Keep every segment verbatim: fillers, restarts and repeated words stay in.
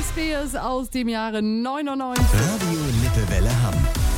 Spears aus dem Jahre neunundneunzig. Radio Lippewelle Hamm.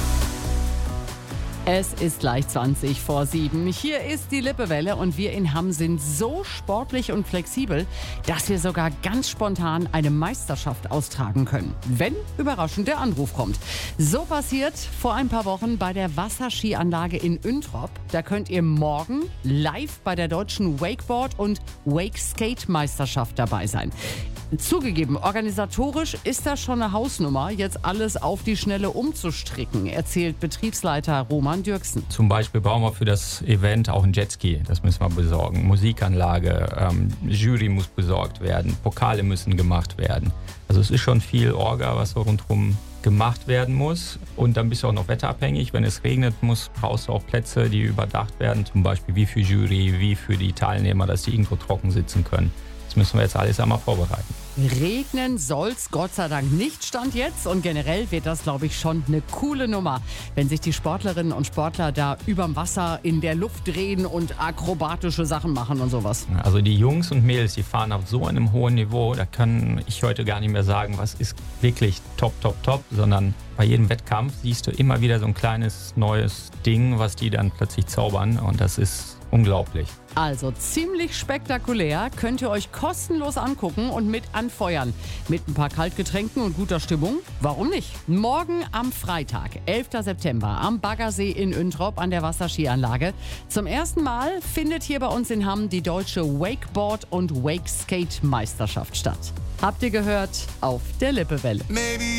Es ist gleich zwanzig vor sieben. Hier ist die Lippewelle und wir in Hamm sind so sportlich und flexibel, dass wir sogar ganz spontan eine Meisterschaft austragen können, wenn überraschend der Anruf kommt. So passiert vor ein paar Wochen bei der Wasserskianlage in Üntrop. Da könnt ihr morgen live bei der deutschen Wakeboard- und Wake-Skate-Meisterschaft dabei sein. Zugegeben, organisatorisch ist das schon eine Hausnummer, jetzt alles auf die Schnelle umzustricken, erzählt Betriebsleiter Roman Dürksen. Zum Beispiel brauchen wir für das Event auch einen Jetski, das müssen wir besorgen. Musikanlage, ähm, Jury muss besorgt werden, Pokale müssen gemacht werden. Also es ist schon viel Orga, was so rundherum gemacht werden muss. Und dann bist du auch noch wetterabhängig. Wenn es regnet, muss, brauchst du auch Plätze, die überdacht werden. Zum Beispiel wie für Jury, wie für die Teilnehmer, dass die irgendwo trocken sitzen können. Das müssen wir jetzt alles einmal vorbereiten. Regnen soll's Gott sei Dank nicht, Stand jetzt. Und generell wird das, glaube ich, schon eine coole Nummer, wenn sich die Sportlerinnen und Sportler da überm Wasser in der Luft drehen und akrobatische Sachen machen und sowas. Also die Jungs und Mädels, die fahren auf so einem hohen Niveau, da kann ich heute gar nicht mehr sagen, was ist wirklich top, top, top, sondern bei jedem Wettkampf siehst du immer wieder so ein kleines neues Ding, was die dann plötzlich zaubern, und das ist unglaublich. Also ziemlich spektakulär, könnt ihr euch kostenlos angucken und mit anfeuern. Mit ein paar Kaltgetränken und guter Stimmung. Warum nicht? Morgen am Freitag, elften September, am Baggersee in Üntrop an der Wasserskianlage. Zum ersten Mal findet hier bei uns in Hamm die deutsche Wakeboard- und Wake-Skate-Meisterschaft statt. Habt ihr gehört? Auf der Lippewelle.